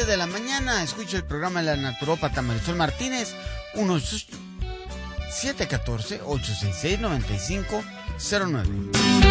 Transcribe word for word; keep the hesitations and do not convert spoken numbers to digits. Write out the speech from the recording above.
siete de la mañana. Escucha el programa de la naturópata Marisol Martínez. uno siete uno cuatro, ocho seis seis, nueve cinco cero nueve.